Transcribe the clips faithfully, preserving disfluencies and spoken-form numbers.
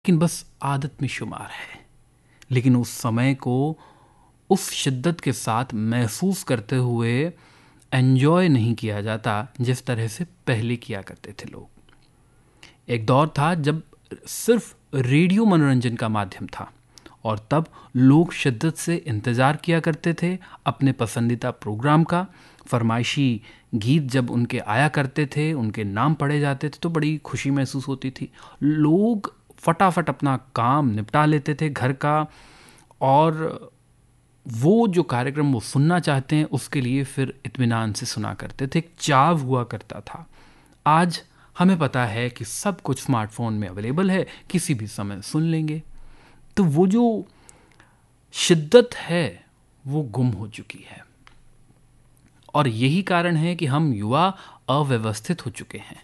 लेकिन बस आदत में शुमार है। लेकिन उस समय को उस शिद्दत के साथ महसूस करते हुए एंजॉय नहीं किया जाता जिस तरह से पहले किया करते थे लोग। एक दौर था जब सिर्फ रेडियो मनोरंजन का माध्यम था और तब लोग शिद्दत से इंतज़ार किया करते थे अपने पसंदीदा प्रोग्राम का। फरमाइशी गीत जब उनके आया करते थे, उनके नाम पढ़े जाते थे तो बड़ी खुशी महसूस होती थी। लोग फटाफट अपना काम निपटा लेते थे घर का, और वो जो कार्यक्रम वो सुनना चाहते हैं उसके लिए फिर इत्मीनान से सुना करते थे, एक चाव हुआ करता था। आज हमें पता है कि सब कुछ स्मार्टफोन में अवेलेबल है, किसी भी समय सुन लेंगे। तो वो जो शिद्दत है वो गुम हो चुकी है, और यही कारण है कि हम युवा अव्यवस्थित हो चुके हैं।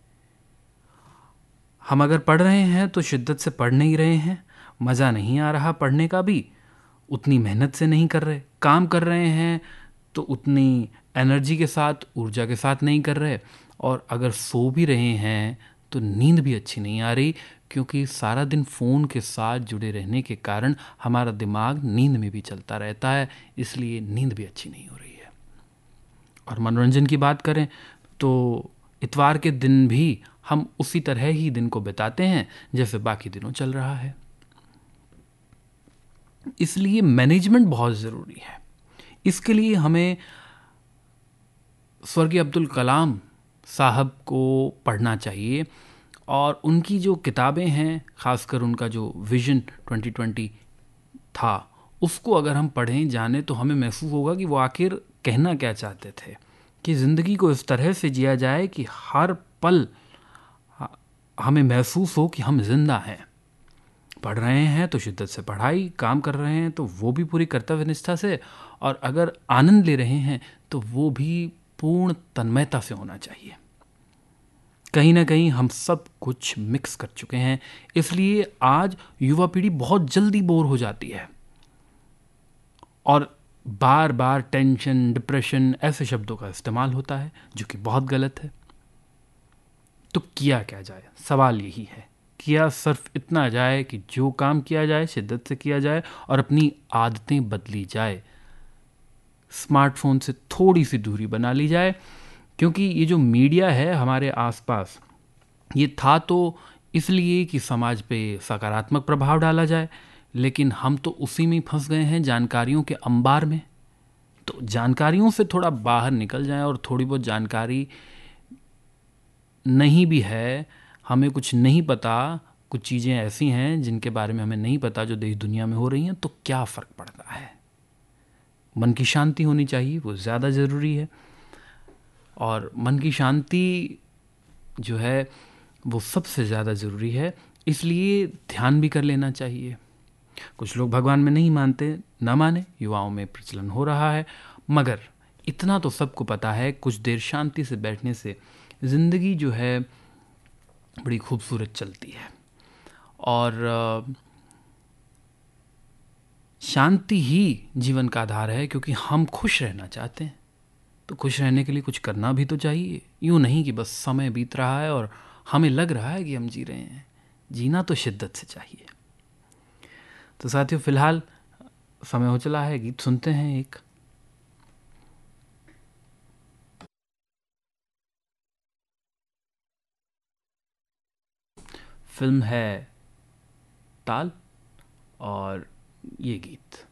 हम अगर पढ़ रहे हैं तो शिद्दत से पढ़ नहीं रहे हैं, मज़ा नहीं आ रहा पढ़ने का भी, उतनी मेहनत से नहीं कर रहे। काम कर रहे हैं तो उतनी एनर्जी के साथ, ऊर्जा के साथ नहीं कर रहे, और अगर सो भी रहे हैं तो नींद भी अच्छी नहीं आ रही, क्योंकि सारा दिन फ़ोन के साथ जुड़े रहने के कारण हमारा दिमाग नींद में भी चलता रहता है, इसलिए नींद भी अच्छी नहीं हो रही है। और मनोरंजन की बात करें तो इतवार के दिन भी हम उसी तरह ही दिन को बिताते हैं जैसे बाकी दिनों चल रहा है। इसलिए मैनेजमेंट बहुत ज़रूरी है। इसके लिए हमें स्वर्गीय अब्दुल कलाम साहब को पढ़ना चाहिए, और उनकी जो किताबें हैं, ख़ासकर उनका जो विजन ट्वेंटी ट्वेंटी था, उसको अगर हम पढ़ें जाने तो हमें महसूस होगा कि वो आखिर कहना क्या चाहते थे, कि ज़िंदगी को इस तरह से जिया जाए कि हर पल हमें महसूस हो कि हम जिंदा हैं। पढ़ रहे हैं तो शिद्दत से पढ़ाई, काम कर रहे हैं तो वो भी पूरी कर्तव्य निष्ठा से, और अगर आनंद ले रहे हैं तो वो भी पूर्ण तन्मयता से होना चाहिए। कहीं ना कहीं हम सब कुछ मिक्स कर चुके हैं, इसलिए आज युवा पीढ़ी बहुत जल्दी बोर हो जाती है और बार बार टेंशन, डिप्रेशन ऐसे शब्दों का इस्तेमाल होता है, जो कि बहुत गलत है। तो किया क्या जाए, सवाल यही है। किया सिर्फ इतना जाए कि जो काम किया जाए शिद्दत से किया जाए और अपनी आदतें बदली जाए, स्मार्टफोन से थोड़ी सी दूरी बना ली जाए, क्योंकि ये जो मीडिया है हमारे आसपास, ये था तो इसलिए कि समाज पे सकारात्मक प्रभाव डाला जाए, लेकिन हम तो उसी में फंस गए हैं, जानकारियों के अंबार में। तो जानकारियों से थोड़ा बाहर निकल जाएं, और थोड़ी बहुत जानकारी नहीं भी है, हमें कुछ नहीं पता, कुछ चीज़ें ऐसी हैं जिनके बारे में हमें नहीं पता जो देश दुनिया में हो रही हैं, तो क्या फ़र्क पड़ता है। मन की शांति होनी चाहिए, वो ज़्यादा ज़रूरी है। और मन की शांति जो है वो सबसे ज़्यादा ज़रूरी है, इसलिए ध्यान भी कर लेना चाहिए। कुछ लोग भगवान में नहीं मानते, ना माने, युवाओं में प्रचलन हो रहा है, मगर इतना तो सबको पता है, कुछ देर शांति से बैठने से ज़िंदगी जो है बड़ी खूबसूरत चलती है। और शांति ही जीवन का आधार है, क्योंकि हम खुश रहना चाहते हैं, तो खुश रहने के लिए कुछ करना भी तो चाहिए। यूँ नहीं कि बस समय बीत रहा है और हमें लग रहा है कि हम जी रहे हैं। जीना तो शिद्दत से चाहिए। तो साथियों, फिलहाल समय हो चला है, गीत सुनते हैं एक। फिल्म है ताल, और ये गीत।